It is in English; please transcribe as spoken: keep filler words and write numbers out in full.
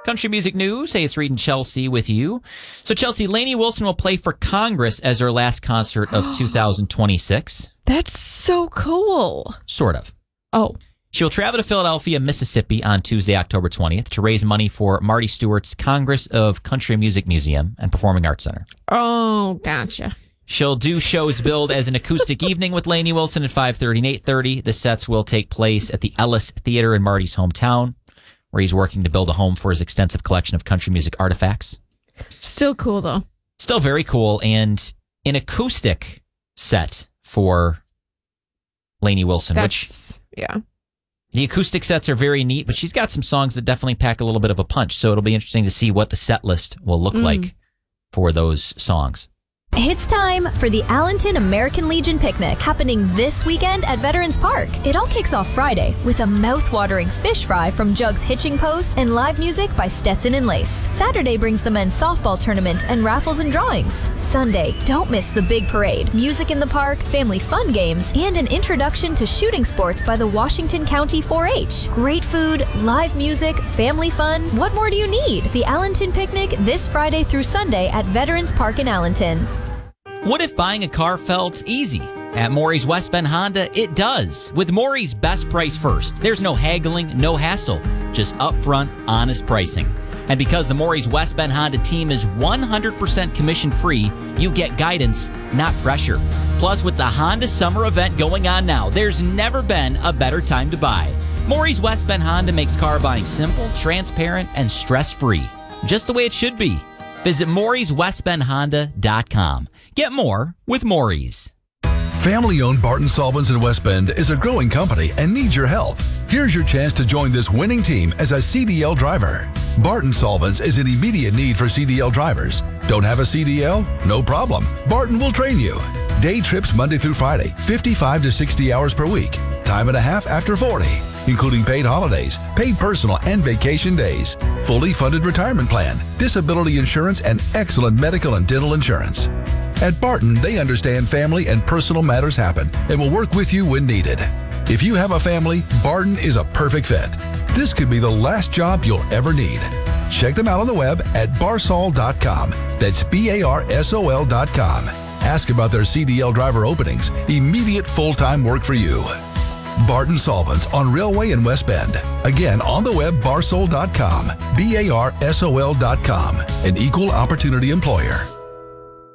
Country music news. Hey, it's Reed and Chelsea with you. So, Chelsea, Lainey Wilson will play for Congress as her last concert of two thousand twenty-six. That's so cool. Sort of. Oh. She will travel to Philadelphia, Mississippi on Tuesday, October twentieth to raise money for Marty Stewart's Congress of Country Music Museum and Performing Arts Center. Oh, gotcha. She'll do shows billed as an acoustic evening with Lainey Wilson at five thirty and eight thirty. The sets will take place at the Ellis Theater in Marty's hometown, where he's working to build a home for his extensive collection of country music artifacts. Still cool, though. Still very cool, and an acoustic set for Lainey Wilson. That's, which yeah. The acoustic sets are very neat, but she's got some songs that definitely pack a little bit of a punch, so it'll be interesting to see what the set list will look mm. like for those songs. It's time for the Allenton American Legion Picnic, happening this weekend at Veterans Park. It all kicks off Friday with a mouth-watering fish fry from Jug's Hitching Post and live music by Stetson and Lace. Saturday brings the men's softball tournament and raffles and drawings. Sunday, don't miss the big parade, music in the park, family fun games, and an introduction to shooting sports by the Washington County four H. Great food, live music, family fun. What more do you need? The Allenton Picnic this Friday through Sunday at Veterans Park in Allenton. What if buying a car felt easy? At Maury's West Bend Honda, it does. With Maury's Best Price First, there's no haggling, no hassle, just upfront, honest pricing. And because the Maury's West Bend Honda team is one hundred percent commission-free, you get guidance, not pressure. Plus, with the Honda Summer event going on now, there's never been a better time to buy. Maury's West Bend Honda makes car buying simple, transparent, and stress-free. Just the way it should be. Visit Maury's West Bend Honda dot com. Get more with Maury's. Family-owned Barton Solvents in West Bend is a growing company and needs your help. Here's your chance to join this winning team as a C D L driver. Barton Solvents is in immediate need for C D L drivers. Don't have a C D L? No problem. Barton will train you. Day trips Monday through Friday, fifty-five to sixty hours per week. Time and a half after forty, including paid holidays, paid personal and vacation days, fully funded retirement plan, disability insurance, and excellent medical and dental insurance. At Barton, they understand family and personal matters happen and will work with you when needed. If you have a family, Barton is a perfect fit. This could be the last job you'll ever need. Check them out on the web at barsol dot com. That's B A R S O L dot com. Ask about their C D L driver openings. Immediate full-time work for you. Barton Solvents on Railway in West Bend. Again, on the web, barsol dot com. B A R S O L dot com. An equal opportunity employer.